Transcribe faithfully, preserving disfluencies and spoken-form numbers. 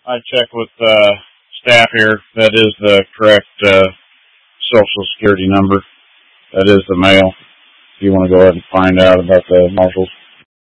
I checked with uh, staff here. That is the correct uh, Social Security number. That is the male. If you want to go ahead and find out about the marshals.